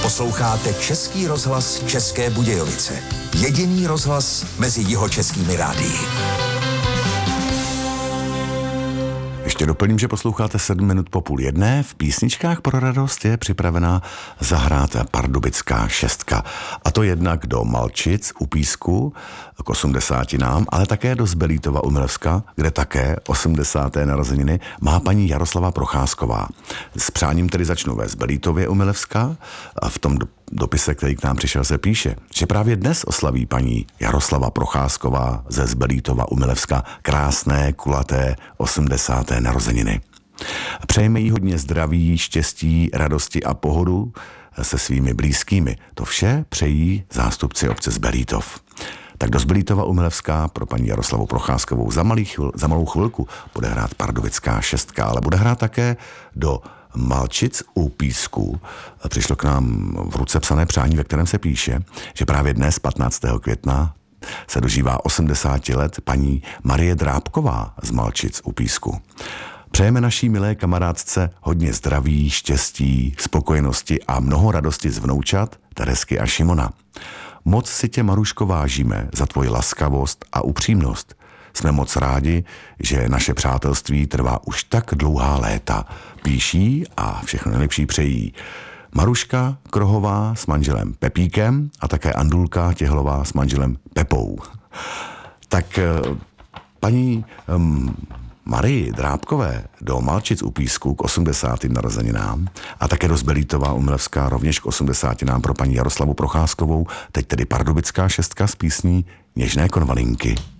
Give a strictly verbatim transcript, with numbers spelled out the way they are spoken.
Posloucháte Český rozhlas České Budějovice. Jediný rozhlas mezi jihočeskými rádii. Ještě doplním, že posloucháte sedm minut po půl jedné. V písničkách pro radost je připravená zahrát Pardubická šestka. A to jednak do Malčic u Písku k osmdesátinám, ale také do Zbelítova u Milevska, kde také osmdesáté narozeniny má paní Jaroslava Procházková. S přáním tedy začnu ve Zbelítově u Milevska a v tom dopise, který k nám přišel, se píše, že právě dnes oslaví paní Jaroslava Procházková ze Zbelítova u Milevska krásné, kulaté osmdesáté narozeniny. Přejeme jí hodně zdraví, štěstí, radosti a pohodu se svými blízkými. To vše přejí zástupci obce Zbelítov. Tak do Zbelítova u Milevska pro paní Jaroslavu Procházkovou za, malý chvil, za malou chvilku bude hrát Pardubická šestka, ale bude hrát také do Malčic u Písku. Přišlo k nám v ruce psané přání, ve kterém se píše, že právě dnes, patnáctého května, se dožívá osmdesáti let paní Marie Drábková z Malčic u Písku. Přejeme naší milé kamarádce hodně zdraví, štěstí, spokojenosti a mnoho radosti z vnoučat Teresky a Šimona. Moc si tě, Maruško, vážíme za tvoji laskavost a upřímnost. Jsme moc rádi, že naše přátelství trvá už tak dlouhá léta. Píší a všechno nejlepší přejí Maruška Krohová s manželem Pepíkem a také Andulka Těhlová s manželem Pepou. Tak paní um, Marii Drábkové do Malčic u Písku k osmdesátým narozeninám a také do Zbelítova u Milevska rovněž k osmdesátinám pro paní Jaroslavu Procházkovou, teď tedy Pardubická šestka s písní Něžné konvalinky.